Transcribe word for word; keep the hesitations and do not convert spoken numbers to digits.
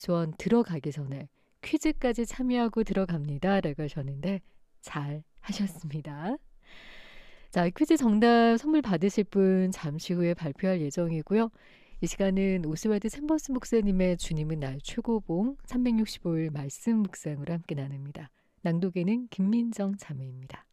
조언 들어가기 전에 퀴즈까지 참여하고 들어갑니다. 라고 하셨는데 잘 하셨습니다. 자, 퀴즈 정답 선물 받으실 분 잠시 후에 발표할 예정이고요. 이 시간은 오스왈드 샘버스 목사님의 주님은 나의 최고봉 삼백육십오 일 말씀 묵상으로 함께 나눕니다. 낭독에는 김민정 자매입니다.